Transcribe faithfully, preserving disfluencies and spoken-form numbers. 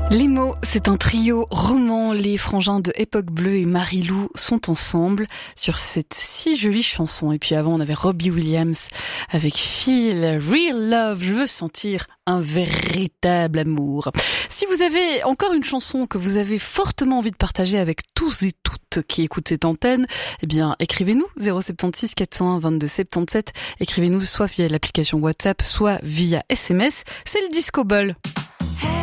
Les mots, c'est un trio roman. Les frangins de Époque Bleue et Marie-Lou sont ensemble sur cette si jolie chanson. Et puis avant, on avait Robbie Williams avec Feel Real Love. Je veux sentir un véritable amour. Si vous avez encore une chanson que vous avez fortement envie de partager avec tous et toutes qui écoutent cette antenne, eh bien, écrivez-nous zéro sept six quatre zéro un vingt-deux soixante-dix-sept. Écrivez-nous soit via l'application WhatsApp, soit via S M S. C'est le Disco Ball.